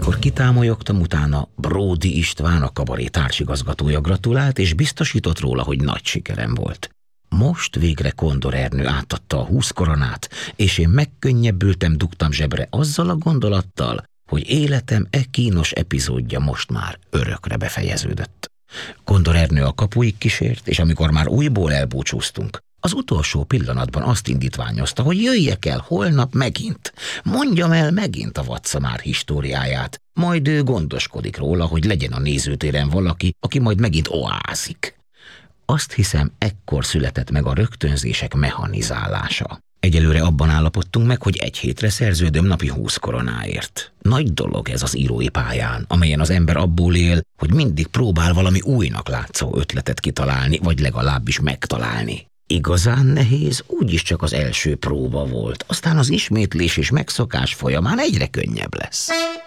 Amikor kitámolyogtam, utána Bródi István, a kabaré társigazgatója gratulált, és biztosított róla, hogy nagy sikerem volt. Most végre Kondor Ernő átadta a 20 koronát, és én megkönnyebbültem, dugtam zsebre azzal a gondolattal, hogy életem kínos epizódja most már örökre befejeződött. Kondor Ernő a kapuig kísért, és amikor már újból elbúcsúztunk, az utolsó pillanatban azt indítványozta, hogy jöjjek el holnap megint, mondjam el megint a Vatszamár históriáját, majd ő gondoskodik róla, hogy legyen a nézőtéren valaki, aki majd megint oázik. Azt hiszem, ekkor született meg a rögtönzések mechanizálása. Egyelőre abban állapodtunk meg, hogy egy hétre szerződöm napi 20 koronáért. Nagy dolog ez az írói pályán, amelyen az ember abból él, hogy mindig próbál valami újnak látszó ötletet kitalálni, vagy legalábbis megtalálni. Igazán nehéz úgyis csak az első próba volt, aztán az ismétlés és megszokás folyamán egyre könnyebb lesz.